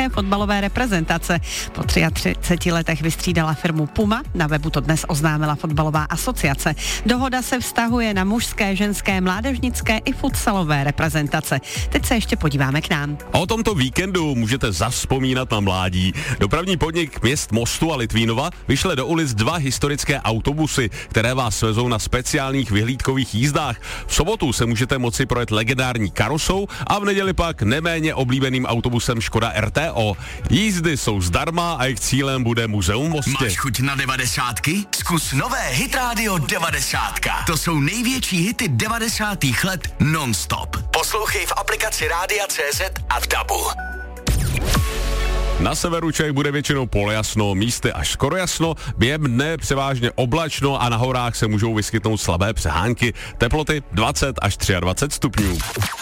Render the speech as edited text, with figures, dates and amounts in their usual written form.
české fotbalové reprezentace. Po 33 letech vystřídala firmu Puma, na webu to dnes oznámila fotbalová asociace. Dohoda se vztahuje na mužské, ženské, mládežnické i futsalové reprezentace. Teď se ještě podíváme k nám. A o tomto víkendu můžete zavzpomínat na mládí. Dopravní podnik měst Mostu a Litvínova vyšle do ulic 2 historické autobusy, které vás svezou na speciálních vyhlídkových jízdách. V sobotu se můžete moci projet legendární karosou a v neděli pak neméně oblíbeným autobusem Škoda RTO. Jízdy jsou zdarma a jejich cílem bude Muzeum v Mostě. Máš chuť na 90? Zkus nové Hit Radio 90. To jsou největší hity 90. let non-stop. Poslouchej v aplikaci Rádia CZ a v DABu. Na severu Čech bude většinou polojasno, místy až skoro jasno, během dne převážně oblačno a na horách se můžou vyskytnout slabé přehánky. Teploty 20 až 23 stupňů.